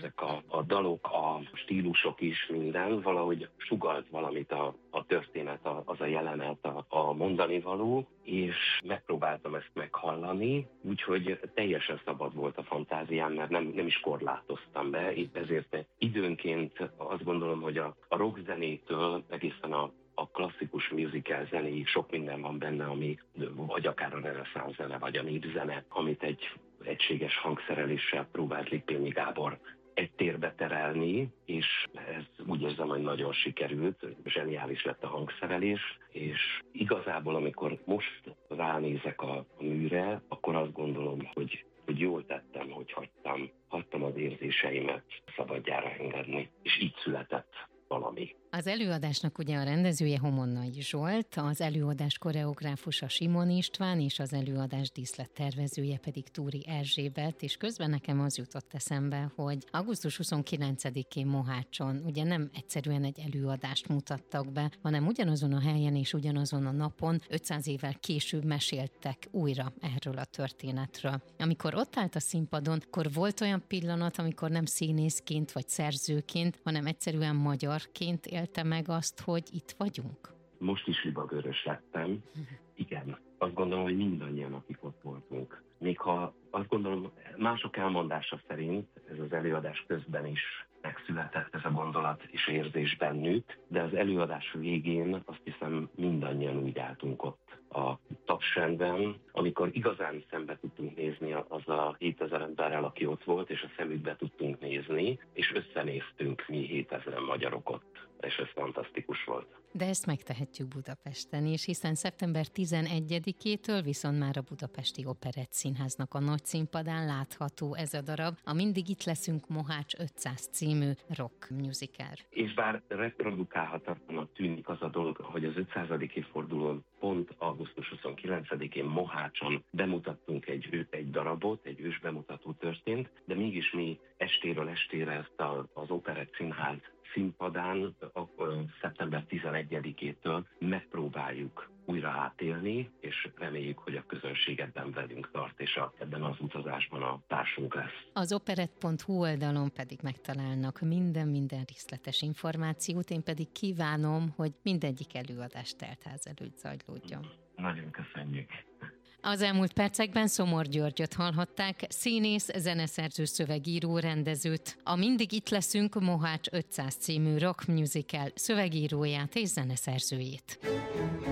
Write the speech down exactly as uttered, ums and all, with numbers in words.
ezek a, a dalok, a stílusok is, minden, valahogy sugalt valamit a, a történet, a, az a jelenet, a, a mondani való, és megpróbáltam ezt meghallani, úgyhogy teljesen szabad volt a fantáziám, mert nem, nem is korlátoztam be, épp ezért időnként azt gondolom, hogy a, a rockzenétől egészen a a klasszikus musical zenéig sok minden van benne, ami vagy akár a reneszánsz zene, vagy a népzene, amit egy egységes hangszereléssel próbált Lipényi Gábor egy térbe terelni, és ez úgy érzem, hogy nagyon sikerült, zseniális lett a hangszerelés, és igazából, amikor most ránézek a, a műre, akkor azt gondolom, hogy, hogy jól tettem, hogy hagytam, hagytam az érzéseimet szabadjára engedni, és így született valami. Az előadásnak ugye a rendezője Homonnai Zsolt, az előadás koreográfusa Simon István, és az előadás díszlettervezője pedig Túri Erzsébet, és közben nekem az jutott eszembe, hogy augusztus huszonkilencedikén Mohácson ugye nem egyszerűen egy előadást mutattak be, hanem ugyanazon a helyen és ugyanazon a napon ötszáz évvel később meséltek újra erről a történetről. Amikor ott állt a színpadon, akkor volt olyan pillanat, amikor nem színészként vagy szerzőként, hanem egyszerűen magyarként élt te meg azt, hogy itt vagyunk? Most is libagörös lettem. Igen, azt gondolom, hogy mindannyian, akik ott voltunk. Még ha azt gondolom, mások elmondása szerint ez az előadás közben is megszületett ez a gondolat és érzés bennük, de az előadás végén azt hiszem mindannyian úgy álltunk ott a tapsrendben, amikor igazán szembe tudtunk nézni az a hétezer emberrel, aki ott volt, és a szemükbe tudtunk nézni, és összenéztünk mi hétezren magyarok ott, és ez fantasztikus volt. De ezt megtehetjük Budapesten is, hiszen szeptember tizenegyedikétől viszont már a Budapesti Operett Színháznak a nagy színpadán látható ez a darab, a Mindig itt leszünk Mohács ötszáz című rock musical. És bár reprodukálhatatlanak tűnik az a dolog, hogy az ötszázadik évfordulón pont augusztus huszonkilencedikén Mohácson bemutattunk egy, egy darabot, egy ős bemutató történt, de mégis mi estéről estére ezt a, az Operett Színház színpadán akkor szeptember tizenegyedikétől megpróbáljuk újra átélni, és reméljük, hogy a közönség ebben velünk tart, és a, ebben az utazásban a társunk lesz. Az operett pont hu oldalon pedig megtalálnak minden-minden részletes információt, én pedig kívánom, hogy mindegyik előadás teltház előtt zajlódjon. Nagyon köszönjük! Az elmúlt percekben Szomor Györgyöt hallhatták, színész, zeneszerző, szövegíró, rendezőt, a Mindig itt leszünk Mohács ötszáz című rock musical szövegíróját és zeneszerzőjét.